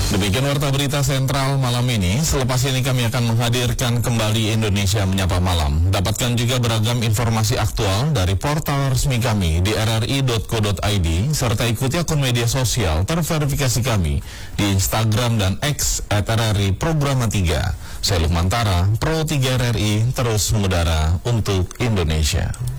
Demikian warta berita sentral malam ini. Selepas ini kami akan menghadirkan kembali Indonesia Menyapa Malam. Dapatkan juga beragam informasi aktual dari portal resmi kami di rri.co.id, serta ikuti akun media sosial terverifikasi kami di Instagram dan X @RRI Programa 3. Saya Lukman Tara, Pro 3 RRI, terus mengudara untuk Indonesia.